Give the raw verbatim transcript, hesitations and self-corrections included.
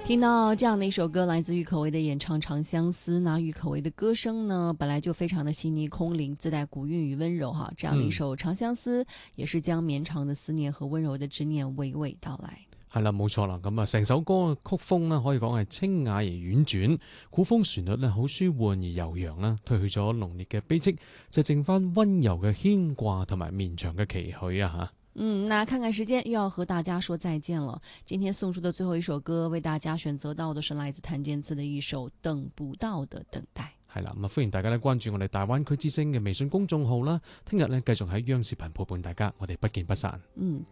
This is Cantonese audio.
听到这样的一首歌，来自郁可唯的演唱《长相思》。那郁可唯的歌声呢，本来就非常的细腻空灵，自带古韵与温柔哈。这样的一首《長相思》，也是將綿長的思念和温柔的執念娓娓道來。 係啦，冇錯啦。咁啊，成首歌嘅曲風呢，可以講係清雅而婉轉，古風旋律呢好舒緩而悠揚啦，褪去咗濃烈嘅悲戚，就剩翻温柔嘅牽掛同埋綿長嘅期許啊吓。 嗯，那看看時間，又要和大家說再見了。今天送出的最後一首歌，為大家選擇到的是來自譚健次的一首《等不到的等待》。 係啦，咁啊歡迎大家咧關注我哋大灣區之聲嘅微信公眾號啦。聽日咧繼續喺央視頻陪伴大家，我哋不見不散。 嗯。